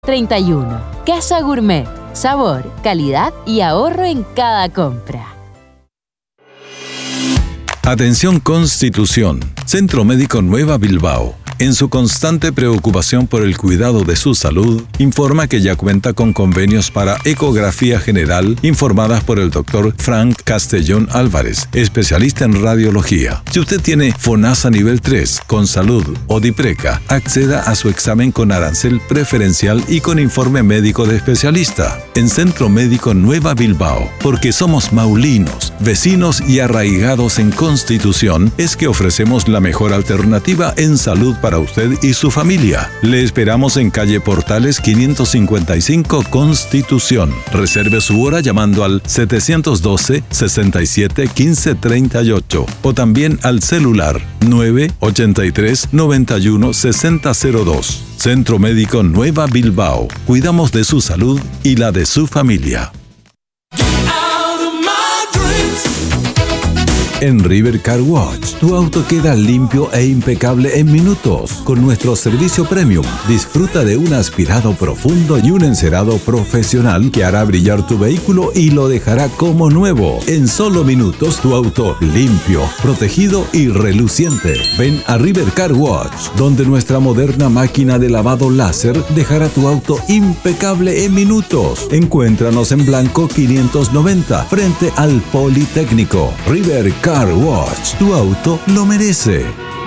31. Casa Gourmet. Sabor, calidad y ahorro en cada compra. Atención Constitución. Centro Médico Nueva Bilbao, en su constante preocupación por el cuidado de su salud, informa que ya cuenta con convenios para ecografía general informadas por el Dr. Frank Castellón Álvarez, especialista en radiología. Si usted tiene FONASA nivel 3, con salud o DIPRECA, acceda a su examen con arancel preferencial y con informe médico de especialista en Centro Médico Nueva Bilbao. Porque somos maulinos, vecinos y arraigados en Constitución, es que ofrecemos la mejor alternativa en salud para usted y su familia. Le esperamos en calle Portales 555 Constitución. Reserve su hora llamando al 712-67-1538 o también al celular 983-91-6002. Centro Médico Nueva Bilbao. Cuidamos de su salud y la de su familia. En River Car Wash, tu auto queda limpio e impecable en minutos. Con nuestro servicio premium, disfruta de un aspirado profundo y un encerado profesional que hará brillar tu vehículo y lo dejará como nuevo. En solo minutos, tu auto limpio, protegido y reluciente. Ven a River Car Wash, donde nuestra moderna máquina de lavado láser dejará tu auto impecable en minutos. Encuéntranos en Blanco 590, frente al Politécnico. River Car Wash, tu auto lo merece.